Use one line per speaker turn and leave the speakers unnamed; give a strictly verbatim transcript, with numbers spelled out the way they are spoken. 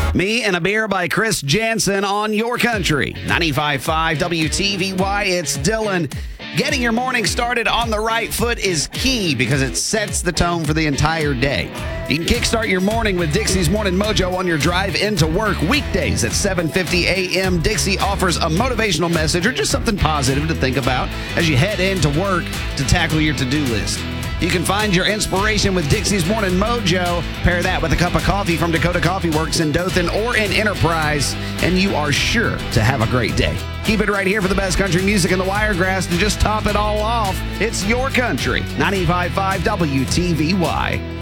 Me and a Beer by Chris Jansen on Your Country. ninety-five point five W T V Y, it's Dylan. Getting your morning started on the right foot is key because it sets the tone for the entire day. You can kickstart your morning with Dixie's Morning Mojo on your drive into work weekdays at seven fifty a.m. Dixie offers a motivational message or just something positive to think about as you head into work to tackle your to-do list. You can find your inspiration with Dixie's Morning Mojo. Pair that with a cup of coffee from Dakota Coffee Works in Dothan or in Enterprise, and you are sure to have a great day. Keep it right here for the best country music in the Wiregrass to just top it all off. It's Your Country, ninety-five point five W T V Y.